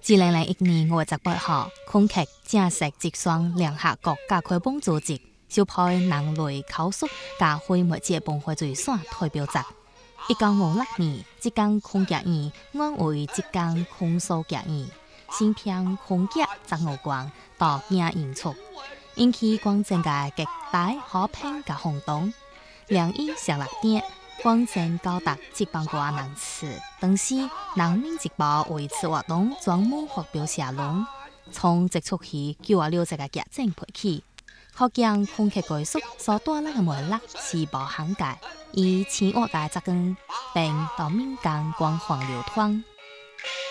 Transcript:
2001年5月18号，空客正式接上联合国甲开放组织首批人类考速甲毁灭者崩坏最线代表作。1956年，浙江空客院安为浙江空速客院，新片空客15冠夺影演出，引起广州嘅极大好评甲轰动。216点，广州高达7万多人次。当时《人民日报》为此活动专门发表社论，从接触起96只个剧情配起，可见空客技术所带来嘅魅力是无限界，以千万嘅扎根并到民间广泛流传。